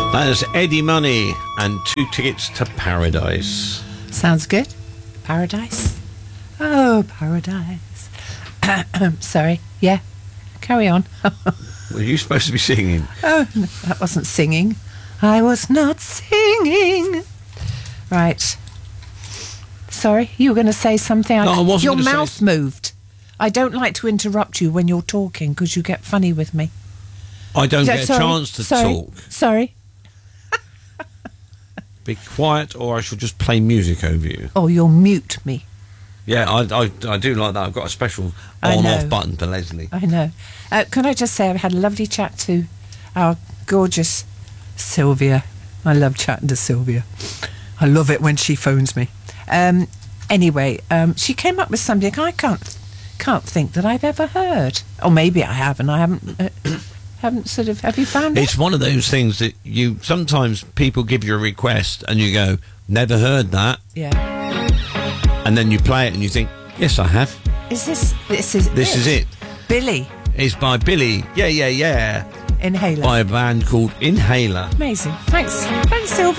That is Eddie Money and 2 tickets to Paradise. Sounds good. Paradise? Oh, paradise. Sorry. Yeah. Carry on. Were you supposed to be singing? Oh, no, that wasn't singing. I was not singing. Right. Sorry, you were going to say something. No, I wasn't Your gonna say- mouth moved. I don't like to interrupt you when you're talking because you get funny with me. I don't So- get a sorry, chance to sorry, talk. Sorry. Be quiet or I shall just play music over you. Oh, you'll mute me. Yeah, I do like that. I've got a special I know. on-off button for Leslie. I know. Can I just say I've had a lovely chat to our gorgeous Sylvia. I love chatting to Sylvia. I love it when she phones me. Anyway, she came up with something I can't think that I've ever heard. Or maybe I have, and I haven't sort of... Have you found it? It's one of those things that sometimes people give you a request and you go, never heard that. Yeah. And then you play it and you think, yes, I have. Is this This is it. Billy. It's by Billy. Yeah. Inhaler. By a band called Inhaler. Amazing. Thanks, Sylvia.